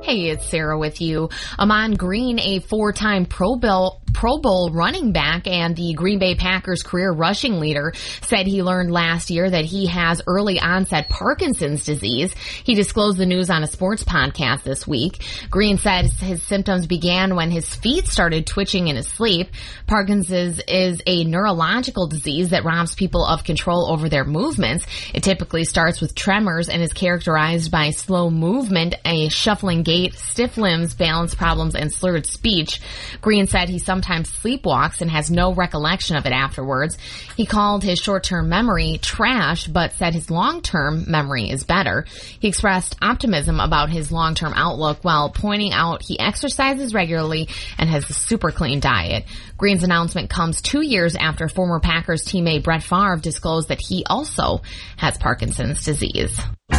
Hey, it's Sarah with you. Ahman Green, a four-time Pro Bowl running back and the Green Bay Packers career rushing leader, said he learned last year that he has early onset Parkinson's disease. He disclosed the news on a sports podcast this week. Green said his symptoms began when his feet started twitching in his sleep. Parkinson's is a neurological disease that robs people of control over their movements. It typically starts with tremors and is characterized by slow movement, a shuffling gait, stiff limbs, balance problems, and slurred speech. Green said he sometimes sleepwalks and has no recollection of it afterwards. He called his short-term memory trash, but said his long-term memory is better. He expressed optimism about his long-term outlook while pointing out he exercises regularly and has a super clean diet. Green's announcement comes 2 years after former Packers teammate Brett Favre disclosed that he also has Parkinson's disease.